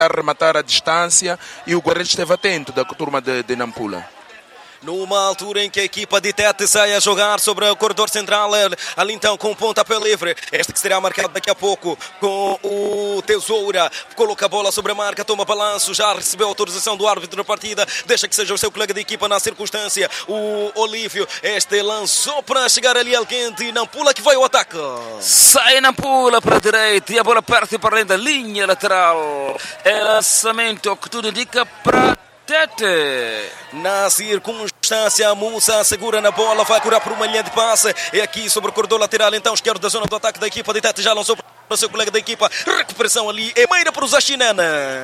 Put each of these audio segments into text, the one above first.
tentar rematar a distância e o guarda-redes esteve atento da turma de Nampula. Numa altura em que a equipa de Tete sai a jogar sobre o corredor central, ali então com o pontapé livre, este que será marcado daqui a pouco com o Tesoura, coloca a bola sobre a marca, toma balanço, já recebeu autorização do árbitro da partida, deixa que seja o seu colega de equipa na circunstância, o Olívio, este lançou para chegar ali ao quente, Nampula que vai ao ataque. Sai Nampula para a direita e a bola parte para além da linha lateral, é lançamento que tudo indica para Tete. Na circunstância, Musa segura na bola, vai curar por uma linha de passe. É aqui sobre o corredor lateral, então esquerdo da zona do ataque da equipa de Tete. Já lançou para o seu colega da equipa. Recuperação ali, é meira para o Zachinana.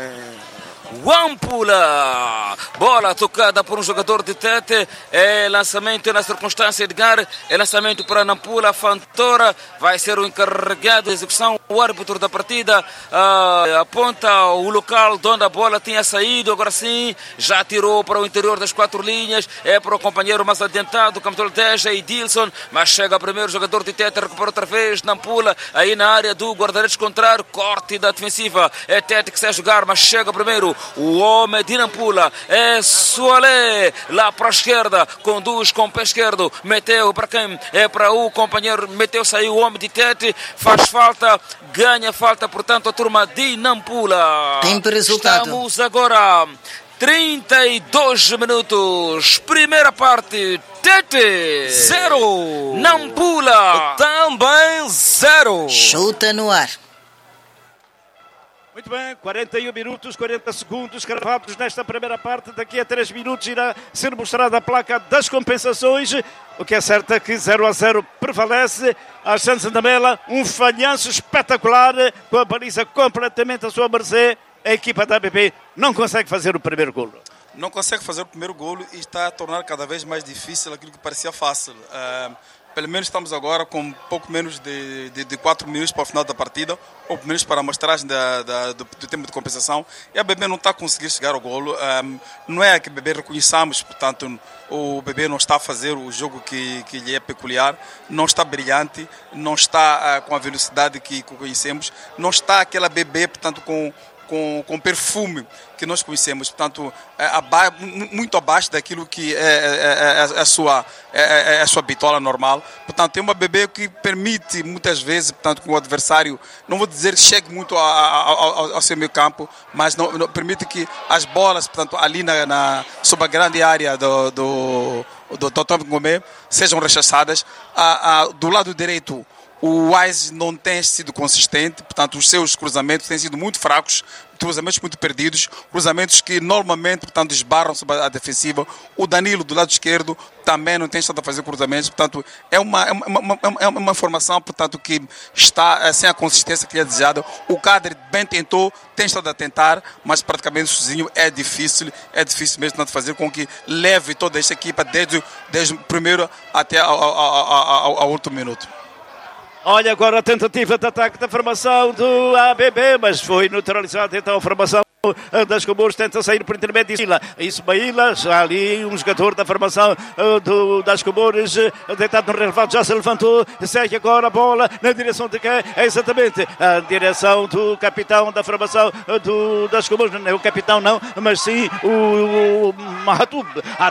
Wampula, bola tocada por um jogador de Tete, é lançamento na circunstância Edgar, é lançamento para Nampula, Fantora vai ser o encarregado de execução, o árbitro da partida aponta o local de onde a bola tinha saído, agora sim, já tirou para o interior das 4 linhas, é para o companheiro mais adiantado, o capitão Teja e Dilson, mas chega primeiro o jogador de Tete, recupera outra vez, Nampula, aí na área do guarda-redes contrário, corte da defensiva, é Tete que sai jogar, mas chega primeiro o homem de Nampula, é Soalé, lá para a esquerda, conduz com o pé esquerdo, meteu para quem? É para o companheiro, meteu, saiu o homem de Tete, faz falta, ganha falta, portanto a turma de Nampula. Tempo e resultado. Estamos agora 32 minutos, primeira parte, Tete 0, Nampula também 0. Chuta no ar. Muito bem, 41 minutos, 40 segundos cravados nesta primeira parte. Daqui a 3 minutos irá ser mostrada a placa das compensações. O que é certo é que 0-0 prevalece. A chance da Mela, um falhanço espetacular, com a baliza completamente à sua mercê. A equipa da ABB não consegue fazer o primeiro golo. Não consegue fazer o primeiro golo e está a tornar cada vez mais difícil aquilo que parecia fácil. Pelo menos estamos agora com pouco menos de 4 minutos para o final da partida, ou pelo menos para a amostragem do tempo de compensação. E a BB não está a conseguir chegar ao golo. Não é que a BB reconheçamos, portanto, o BB não está a fazer o jogo que lhe é peculiar, não está brilhante, não está com a velocidade que conhecemos, não está aquela BB, portanto, com perfume que nós conhecemos, portanto, muito abaixo daquilo que é a sua bitola normal. Portanto, tem uma BB que permite, muitas vezes, portanto, que o adversário, não vou dizer que chegue muito ao seu meio campo, mas não permite que as bolas, portanto, ali sob a grande área do Tom Gomes sejam rechaçadas. Do lado direito, o Wise não tem sido consistente, portanto, os seus cruzamentos têm sido muito fracos, cruzamentos muito perdidos, cruzamentos que normalmente, portanto, esbarram sobre a defensiva. O Danilo, do lado esquerdo, também não tem estado a fazer cruzamentos, portanto, é uma formação, portanto, que está sem a consistência que lhe é desejada. O Kader bem tentou, tem estado a tentar, mas praticamente sozinho é difícil mesmo, portanto, fazer com que leve toda esta equipa desde o primeiro até ao último minuto. Olha agora a tentativa de ataque da formação do ABB, mas foi neutralizada então a formação das Comores, tenta sair por intermédio de Ismaíla, já ali um jogador da formação das Comores, deitado no relevado, já se levantou, segue agora a bola na direção de quem? É exatamente a direção do capitão da formação das Comores, não é o capitão não, mas sim o Atub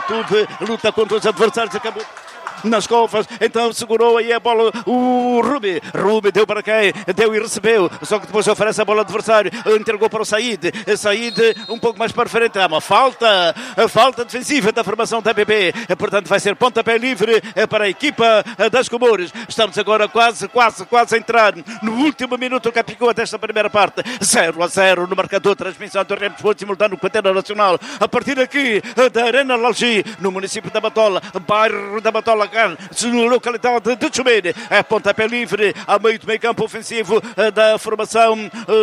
luta contra os adversários, acabou nas cofas, então segurou aí a bola o Rubi deu para quem? Deu e recebeu, só que depois oferece a bola ao adversário, entregou para o Said um pouco mais para frente, há uma falta defensiva da formação da BB, portanto vai ser pontapé livre para a equipa das Comores. Estamos agora quase a entrar no último minuto que aplicou desta primeira parte, 0-0 no marcador, transmissão do Remo Desporto simultâneo com a Antena Nacional, a partir aqui da Arena Lalgi, no município da Batola, bairro da Batola, localidade de Chumene, é pontapé livre a meio do meio campo ofensivo da formação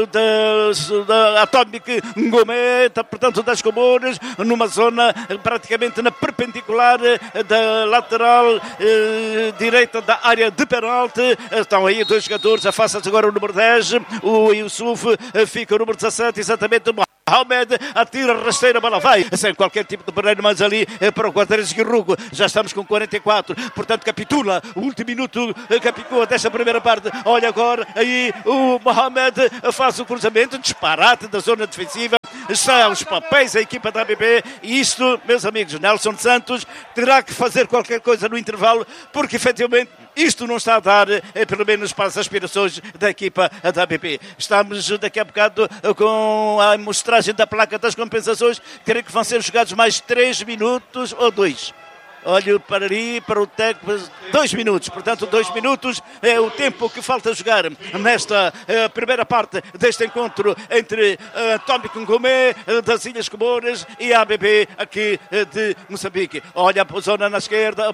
da Atomic Gometa, portanto das Comores, numa zona praticamente na perpendicular da lateral direita da área de penalti. Estão aí dois jogadores, afasta-se agora o número 10, o Yusuf, fica o número 17, exatamente Mohamed atira, rasteira, a bola vai, sem qualquer tipo de barreira, mas ali para o guarda-redes Guirrugo. Já estamos com 44, portanto capitula, o último minuto capicua desta primeira parte. Olha agora, aí o Mohamed faz o cruzamento, disparate da zona defensiva. Está aos papéis a equipa da ABB e isto, meus amigos, Nelson Santos terá que fazer qualquer coisa no intervalo, porque efetivamente isto não está a dar, pelo menos para as aspirações da equipa da ABB. Estamos daqui a bocado com a mostragem da placa das compensações. Creio que vão ser jogados mais 3 minutos ou 2. Olho para ali, para o técnico, 2 minutos. Portanto, 2 minutos é o tempo que falta jogar nesta primeira parte deste encontro entre Atómico Ngomé das Ilhas Comores e a ABB aqui de Moçambique. Olha para a zona na esquerda,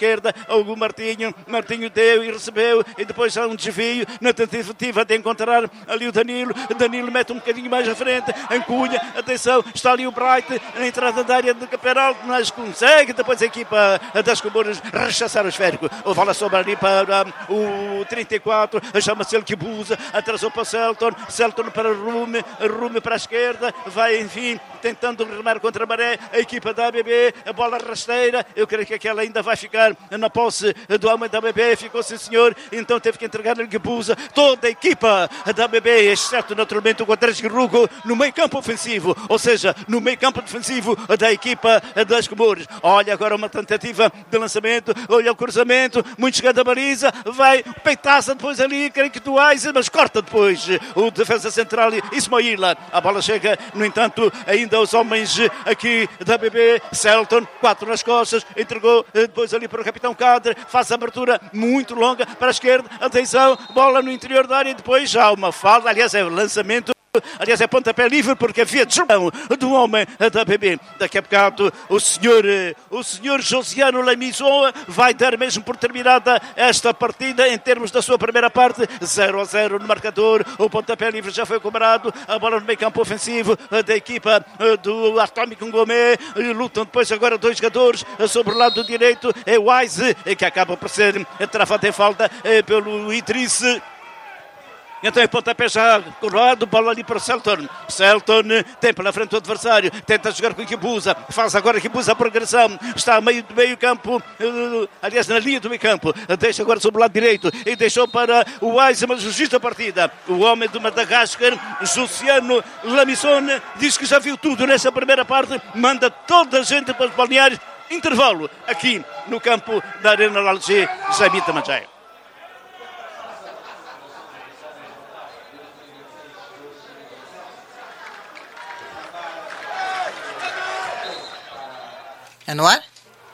o Martinho deu e recebeu, e depois há um desvio na tentativa de encontrar ali o Danilo. Danilo mete um bocadinho mais à frente, Cunha, atenção, está ali o Bright na entrada da área de Caperalto, mas consegue depois a equipa das Comores rechaçar o esférico. O bola sobra ali para o 34, chama-se ele Kibuza, atrasou para o Selton para Rume para a esquerda, vai enfim tentando remar contra a maré a equipa da ABB, a bola rasteira, eu creio que aquela ainda vai ficar na posse do homem da ABB, ficou sim senhor, então teve que entregar ele Kibuza, toda a equipa da ABB, exceto naturalmente o Guarda-redes Guirrugo no meio campo ofensivo, ou seja, no meio campo defensivo da equipa das Comores. Olha agora uma tentativa de lançamento, olha o cruzamento, muito chegando a baliza, vai peitaça depois ali, creio que do Aiza, mas corta depois o defesa central Ismaila. A bola chega, no entanto, ainda aos homens aqui da ABB. Selton, 4 nas costas, entregou depois ali para o capitão Cadre, faz a abertura muito longa para a esquerda, atenção, bola no interior da área e depois já uma falta, aliás é o lançamento. Aliás, é pontapé livre porque havia desjumão do homem da ABB. Daqui a bocado o senhor Josiano Lamison vai dar mesmo por terminada esta partida em termos da sua primeira parte. 0-0 no marcador. O pontapé livre já foi cobrado. A bola no meio campo ofensivo da equipa do Atómico Ngomé. Lutam depois agora 2 jogadores sobre o lado direito. É o Wise que acaba por ser travado em falta pelo Idriss. Então é pontapé já colado, bola ali para o Selton. Selton tem pela frente o adversário, tenta jogar com o Kibuza, faz agora Kibuza a progressão, está a meio do meio campo, aliás na linha do meio campo, deixa agora sobre o lado direito e deixou para o Wise, mas o juiz da partida, o homem do Madagascar, Josiano Lamison, diz que já viu tudo nessa primeira parte, manda toda a gente para os balneários. Intervalo aqui no campo da Arena Lalgé, Jaime Tamanjai. É no ar?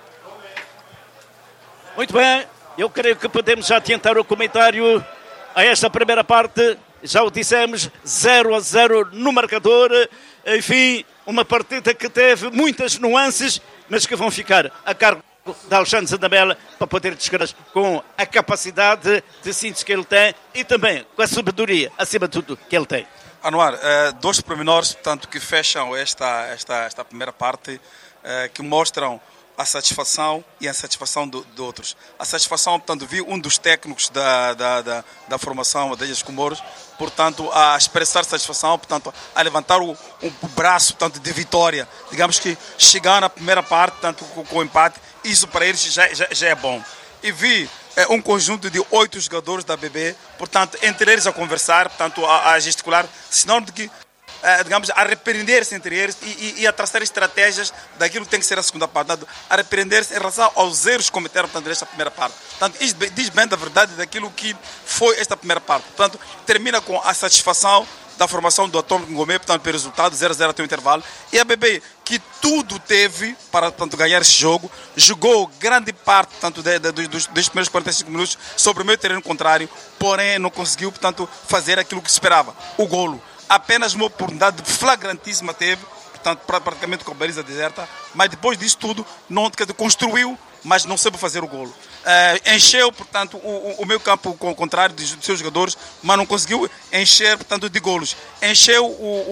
Muito bem, eu creio que podemos já adiantar o comentário a esta primeira parte. Já o dissemos, 0-0 no marcador. Enfim, uma partida que teve muitas nuances, mas que vão ficar a cargo de Alexandre Zandamela para poder descrever com a capacidade de síntese que ele tem e também com a sabedoria, acima de tudo, que ele tem. Anuar, 2 pormenores, portanto, que fecham esta primeira parte, que mostram a satisfação e a insatisfação de outros. A satisfação, portanto, vi um dos técnicos da formação das Ilhas Comores, portanto, a expressar satisfação, portanto, a levantar o braço, portanto, de vitória. Digamos que chegar na primeira parte, tanto com o empate, isso para eles já é bom. E vi um conjunto de 8 jogadores da ABB, portanto, entre eles a conversar, portanto, a gesticular, sinal de que digamos, a repreender-se entre eles e a traçar estratégias daquilo que tem que ser a segunda parte. Portanto, a repreender-se em relação aos erros que cometeram, portanto, nesta primeira parte. Portanto, isto diz bem da verdade daquilo que foi esta primeira parte. Portanto, termina com a satisfação da formação do Atómico Ngomé, portanto, pelo resultado, 0-0 até o intervalo. E a ABB, que tudo teve para, portanto, ganhar esse jogo, jogou grande parte, portanto, dos primeiros 45 minutos sobre o meio terreno contrário, porém não conseguiu, portanto, fazer aquilo que se esperava, o golo. Apenas uma oportunidade flagrantíssima teve, portanto, praticamente com a baliza deserta, mas depois disso tudo, não construiu, mas não soube fazer o golo. Encheu, portanto, o meio campo contrário dos seus jogadores, mas não conseguiu encher, portanto, de golos. Encheu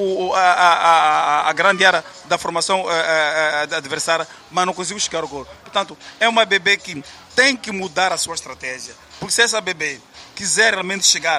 a grande área da formação adversária, mas não conseguiu chegar ao golo. Portanto, é uma ABB que tem que mudar a sua estratégia, porque se essa ABB quiser realmente chegar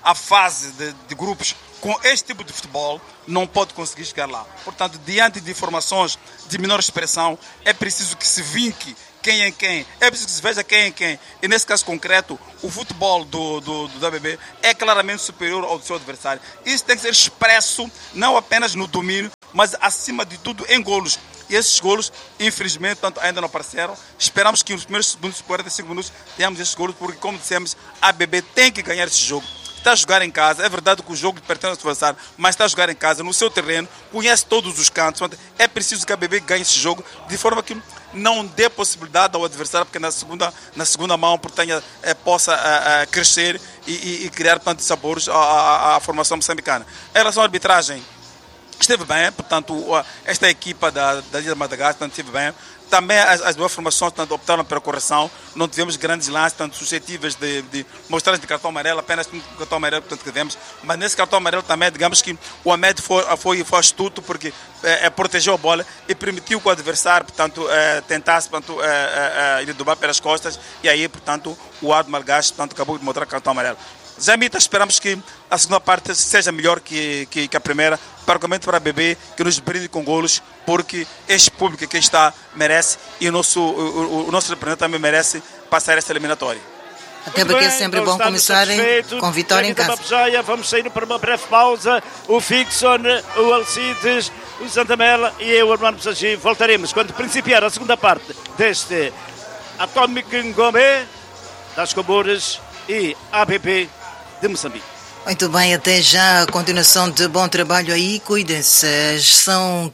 a fase de grupos com este tipo de futebol, não pode conseguir chegar lá. Portanto, diante de informações de menor expressão, é preciso que se vinque quem é quem, é preciso que se veja quem é quem. E nesse caso concreto, o futebol do ABB é claramente superior ao do seu adversário. Isso tem que ser expresso não apenas no domínio, mas acima de tudo em golos. E esses golos, infelizmente, ainda não apareceram. Esperamos que nos primeiros segundos, 45 minutos, tenhamos esses golos, porque, como dissemos, a ABB tem que ganhar esse jogo. Está a jogar em casa, é verdade que o jogo pertence ao adversário, mas está a jogar em casa, no seu terreno, conhece todos os cantos. É preciso que a ABB ganhe esse jogo de forma que não dê possibilidade ao adversário, porque na segunda mão possa crescer e criar tantos sabores à formação moçambicana. Em relação à arbitragem, esteve bem, portanto, esta equipa da Ilha de Madagascar esteve bem. Também as duas formações optaram pela correção, não tivemos grandes lances, suscetíveis de mostragens de cartão amarelo, apenas um cartão amarelo que tivemos, mas nesse cartão amarelo também, digamos que o Ahmed foi astuto, porque protegeu a bola e permitiu que o adversário, tentasse ir dobar pelas costas, e aí, portanto, o Ado Malgache, acabou de mostrar cartão amarelo. Zamita, esperamos que a segunda parte seja melhor que a primeira, particularmente para a ABB, que nos brinde com golos, porque este público que está merece e o nosso representante também merece passar esta eliminatória. Até porque é sempre bom começarem com vitória em casa. Vamos sair para uma breve pausa. O Fixon, o Alcides, o Santamela e eu, o Armando Sagi, voltaremos quando principiar a segunda parte deste Atomic Ngombe das Comores e ABB de Moçambique. Muito bem, até já. A continuação de bom trabalho aí. Cuidem-se. São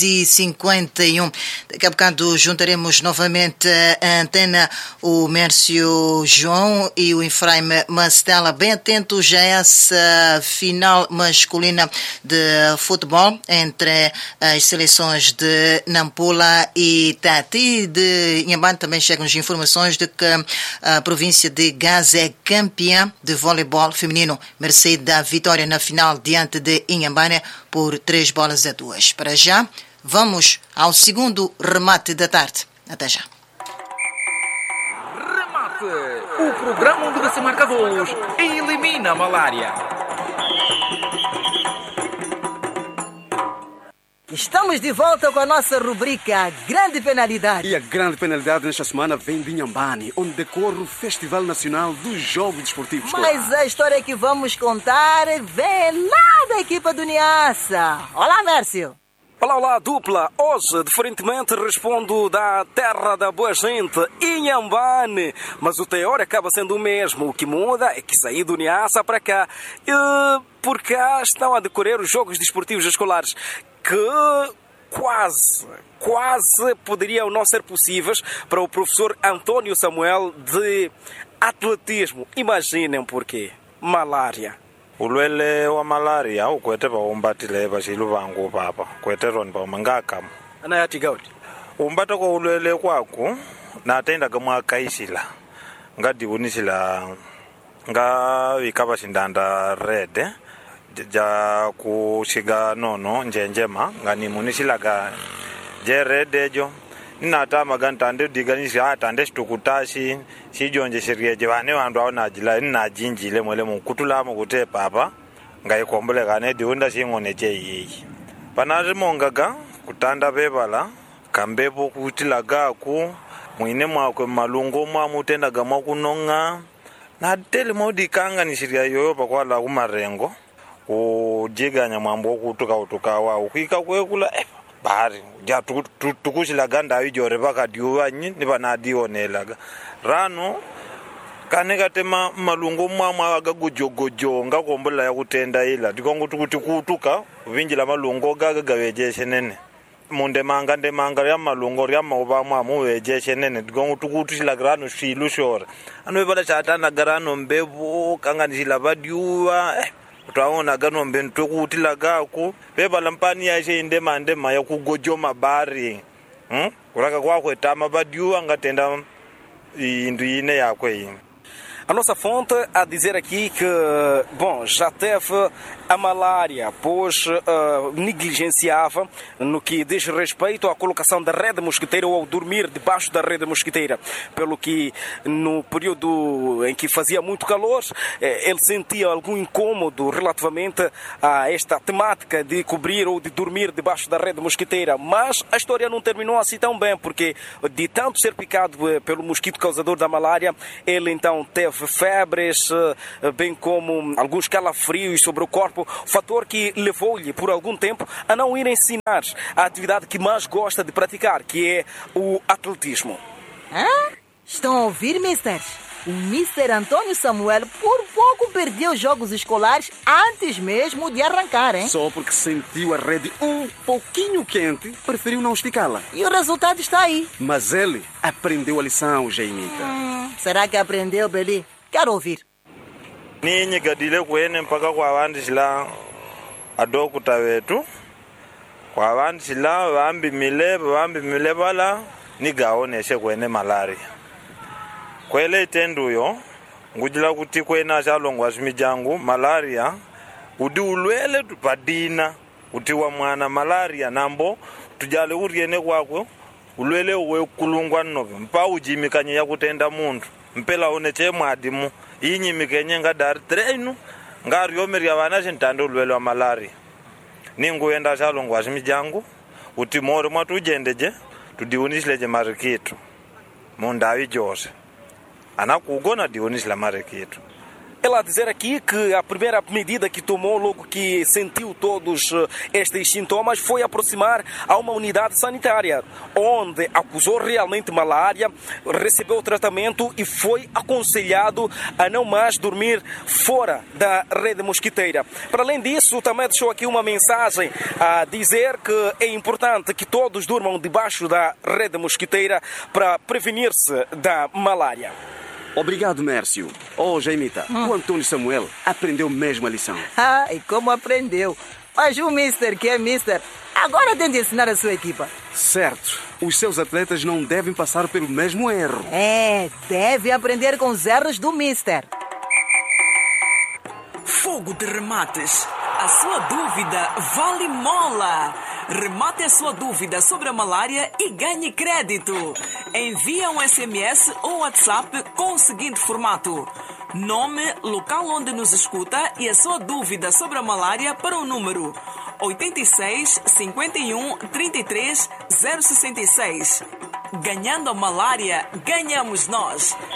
15h51. Daqui a bocado juntaremos novamente a antena, o Mércio João e o Efraim Mastela. Bem atentos a essa final masculina de futebol entre as seleções de Nampula e Tati. De Inhambane também chegam-nos informações de que a província de Gaza é campeã de voleibol feminino. Da vitória na final diante de Inhambane por 3-2. Para já, vamos ao segundo remate da tarde. Até já. Remate, o programa onde você marca golos e elimina a malária. Estamos de volta com a nossa rubrica Grande Penalidade. E a grande penalidade nesta semana vem de Inhambane, onde decorre o Festival Nacional dos Jogos Desportivos. Mas a história que vamos contar vem lá da equipa do Niassa. Olá, Mércio. Olá, dupla. Hoje, diferentemente, respondo da terra da boa gente, Inhambane. Mas o teor acaba sendo o mesmo. O que muda é que saí do Niassa para cá. E por cá estão a decorrer os Jogos Desportivos Escolares, que quase poderiam não ser possíveis para o professor António Samuel de atletismo. Imaginem porquê. Malária. Ulwele wa malaria ukwete ba umbatile bashilu bangu papa kwete ron ba mangaka Anayati Gaudi. Umbata ko ulwele kwako na tenda kama kaisila ngadi unisila nga vikaba shindanda red ja kushiga nono njenjema ngani munisilaga je red ejo nata maganta ande diganisha atande situkutashi sijonje shirieje bane bantu aona jila ina jinjile mwele mukutula mukute papa ngaikombole kane diunda singone jeyi panari mongaga kutanda bebala kambepo kutilaga ku mwine mwakwe malungo mwa mutenda gama kunonga na tele modi kanga ni shiria yoyo pakwala kumarengo ujiganya mwambo kutuka wa ukika kwekula bari ja tukushila ganda ijore baka diwanyi ni bana dionelaga rano kaneka tema malungo mwa agagujogojo ngakombola ya kutenda ila dikongo tukutuka vinjila malungo gawejeshe nene munde manga ya malungo ya mauba mwa muwejeshe nene dikongo tukutushila grano shilu shore anu bala chatana garano mbevu kanganishila badiwa utaona gano mbento kutilaga ku beba lampani ya ndema ya kugojo mabari uraka kwako etama badiwa ngatenda indu ine yakwe. A nossa fonte a dizer aqui que, bom, já teve a malária, pois negligenciava no que diz respeito à colocação da rede mosquiteira ou ao dormir debaixo da rede mosquiteira. Pelo que no período em que fazia muito calor, ele sentia algum incômodo relativamente a esta temática de cobrir ou de dormir debaixo da rede mosquiteira. Mas a história não terminou assim tão bem, porque de tanto ser picado pelo mosquito causador da malária, ele então teve febres, bem como alguns calafrios sobre o corpo, fator que levou-lhe por algum tempo a não ir ensinar a atividade que mais gosta de praticar, que é o atletismo. Estão a ouvir, mister? O Mr. Antônio Samuel por pouco perdeu os jogos escolares antes mesmo de arrancar, hein? Só porque sentiu a rede um pouquinho quente, preferiu não esticá-la. E o resultado está aí. Mas ele aprendeu a lição, Jaimita. Será que aprendeu, Beli? Quero ouvir. Ninyi gadile kwene mpaka kwa vandishila adokuta wetu kwa vandishila vambimile vala nigaoneshe kwene malaria kwele itenduyo ngujila kuti kwene achalongwa simijangu malaria udi ulwele tupadina uti wa mwana malaria nambo tujale uriene kwakwe ulwele uwe kulungwa nnoke mpa ujimikanye ya kutenda mundu mpela one che mwadimu inyimikenye ngadari treinu ngariomeria vana chintando ulwele wa malaria ninguenda chalongwa simijangu uti mori mwatujendeje tudiunishileje marikitu mundawi jose anakugona diunisila marikitu. Ela a dizer aqui que a primeira medida que tomou logo que sentiu todos estes sintomas foi aproximar a uma unidade sanitária, onde acusou realmente malária, recebeu o tratamento e foi aconselhado a não mais dormir fora da rede mosquiteira. Para além disso, também deixou aqui uma mensagem a dizer que é importante que todos durmam debaixo da rede mosquiteira para prevenir-se da malária. Obrigado, Mércio. Jaimita, o Antônio Samuel aprendeu mesmo a lição. E como aprendeu? Mas o mister, que é mister, agora tem de ensinar a sua equipa. Certo. Os seus atletas não devem passar pelo mesmo erro. Deve aprender com os erros do mister. Fogo de Remates. A sua dúvida vale mola. Remate a sua dúvida sobre a malária e ganhe crédito. Envie um SMS ou WhatsApp com o seguinte formato: nome, local onde nos escuta e a sua dúvida sobre a malária para o número 86 51 33 066. Ganhando a malária, ganhamos nós.